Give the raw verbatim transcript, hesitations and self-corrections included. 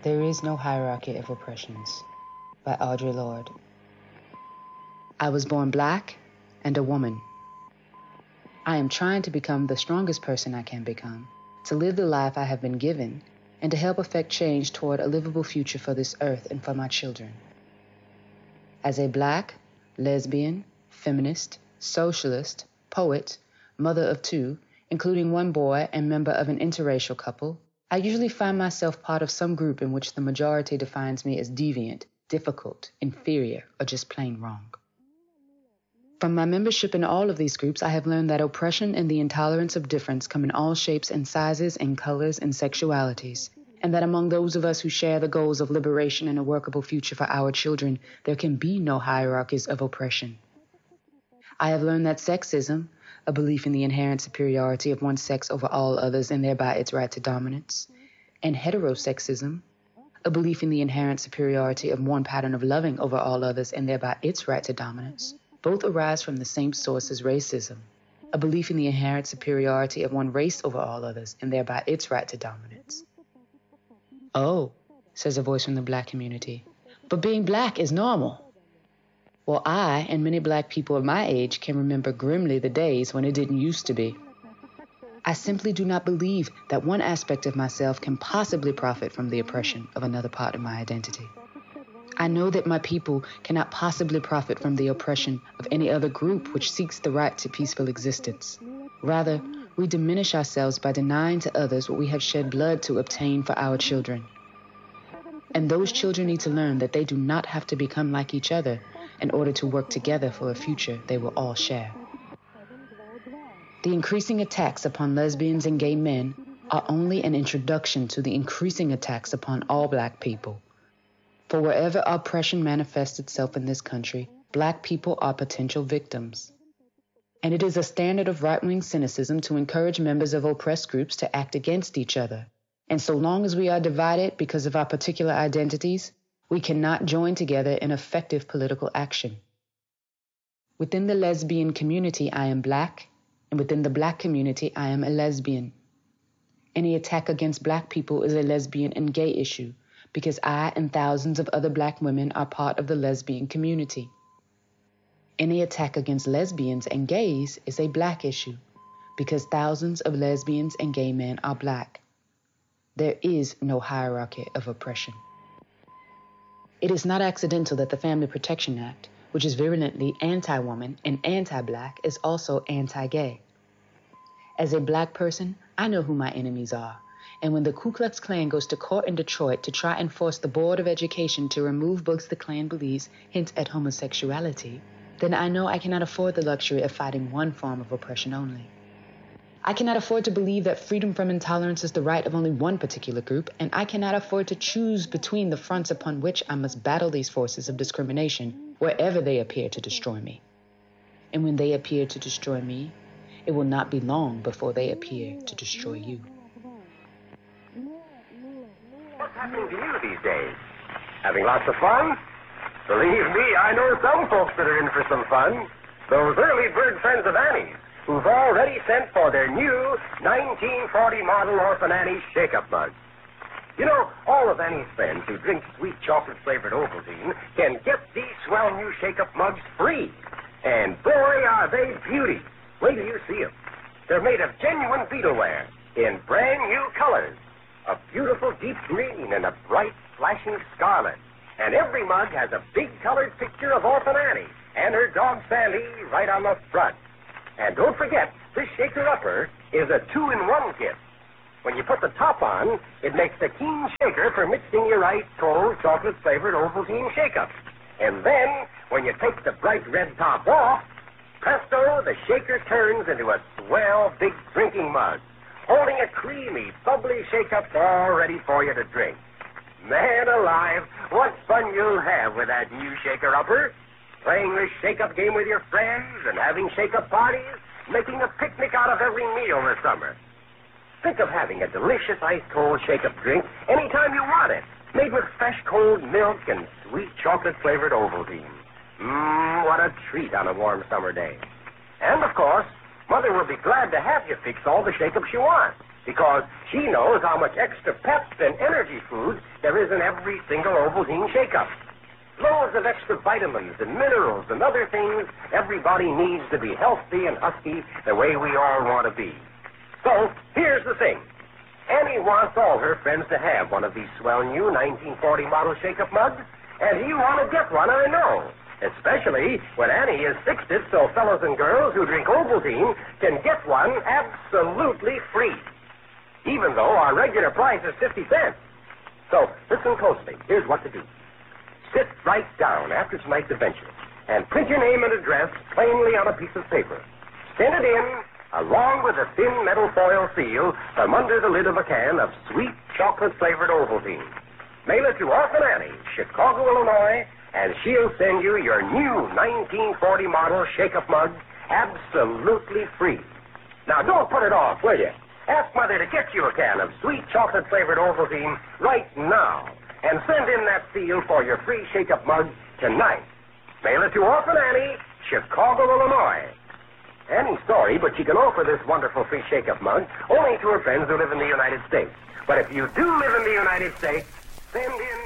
There is no hierarchy of oppressions, by Audre Lorde. I was born black and a woman. I am trying to become the strongest person I can become, to live the life I have been given, and to help effect change toward a livable future for this earth and for my children. As a black, lesbian, feminist, socialist, poet, mother of two, including one boy and member of an interracial couple, I usually find myself part of some group in which the majority defines me as deviant, difficult, inferior, or just plain wrong. From my membership in all of these groups, I have learned that oppression and the intolerance of difference come in all shapes and sizes and colors and sexualities, and that among those of us who share the goals of liberation and a workable future for our children, there can be no hierarchies of oppression. I have learned that sexism, a belief in the inherent superiority of one sex over all others and thereby its right to dominance, and heterosexism, a belief in the inherent superiority of one pattern of loving over all others and thereby its right to dominance, both arise from the same source as racism, a belief in the inherent superiority of one race over all others and thereby its right to dominance. Oh, says a voice from the black community, but being black is normal. Well, I and many black people of my age can remember grimly the days when it didn't used to be. I simply do not believe that one aspect of myself can possibly profit from the oppression of another part of my identity. I know that my people cannot possibly profit from the oppression of any other group which seeks the right to peaceful existence. Rather, we diminish ourselves by denying to others what we have shed blood to obtain for our children. And those children need to learn that they do not have to become like each other in order to work together for a future they will all share. The increasing attacks upon lesbians and gay men are only an introduction to the increasing attacks upon all black people. For wherever oppression manifests itself in this country, black people are potential victims. And it is a standard of right-wing cynicism to encourage members of oppressed groups to act against each other. And so long as we are divided because of our particular identities, we cannot join together in effective political action. Within the lesbian community, I am black, and within the black community, I am a lesbian. Any attack against black people is a lesbian and gay issue, because I and thousands of other black women are part of the lesbian community. Any attack against lesbians and gays is a black issue, because thousands of lesbians and gay men are black. There is no hierarchy of oppression. It is not accidental that the Family Protection Act, which is virulently anti-woman and anti-black, is also anti-gay. As a black person, I know who my enemies are, and when the Ku Klux Klan goes to court in Detroit to try and force the Board of Education to remove books the Klan believes hint at homosexuality, then I know I cannot afford the luxury of fighting one form of oppression only. I cannot afford to believe that freedom from intolerance is the right of only one particular group, and I cannot afford to choose between the fronts upon which I must battle these forces of discrimination wherever they appear to destroy me. And when they appear to destroy me, it will not be long before they appear to destroy you. What's happening to you these days? Having lots of fun? Believe me, I know some folks that are in for some fun. Those early bird friends of Annie's, who've already sent for their new nineteen forty model Orphan Annie's Shake-Up mugs. You know, all of Annie's friends who drink sweet chocolate-flavored Ovaltine can get these swell new Shake-Up mugs free. And boy, are they beauties. Wait till you see them. They're made of genuine beetleware in brand new colors. A beautiful deep green and a bright flashing scarlet. And every mug has a big colored picture of Orphan Annie and her dog Sandy right on the front. And don't forget, this shaker-upper is a two-in-one kit. When you put the top on, it makes a keen shaker for mixing your ice cold chocolate-flavored Ovaltine Shake-Up. And then, when you take the bright red top off, presto, the shaker turns into a swell big drinking mug, holding a creamy, bubbly Shake-Up all ready for you to drink. Man alive, what fun you'll have with that new shaker-upper. Playing this Shake-Up game with your friends and having Shake-Up parties, making a picnic out of every meal this summer. Think of having a delicious ice-cold Shake-Up drink anytime you want it, made with fresh cold milk and sweet chocolate-flavored Ovaltine. Mmm, what a treat on a warm summer day. And, of course, Mother will be glad to have you fix all the Shake-Ups you want. because she knows how much extra pep and energy food there is in every single Ovaltine shake-up. Loads of extra vitamins and minerals and other things everybody needs to be healthy and husky the way we all want to be. So, here's the thing. Annie wants all her friends to have one of these swell new nineteen forty model shake-up mugs, and you want to get one, I know. Especially when Annie has fixed it so fellows and girls who drink Ovaltine can get one absolutely free, even though our regular price is fifty cents. So, listen closely. Here's what to do. Sit right down after tonight's adventure and print your name and address plainly on a piece of paper. Send it in, along with a thin metal foil seal from under the lid of a can of sweet chocolate-flavored Ovaltine. Mail it to Orphan Annie, Chicago, Illinois, and she'll send you your new nineteen forty model shake-up mug absolutely free. Now, don't put it off, will you? Ask Mother to get you a can of sweet chocolate-flavored Ovaltine right now, and send in that seal for your free shake-up mug tonight. Mail it to Orphan Annie, Chicago, Illinois. Annie's sorry, but she can offer this wonderful free shake-up mug only to her friends who live in the United States. But if you do live in the United States, send in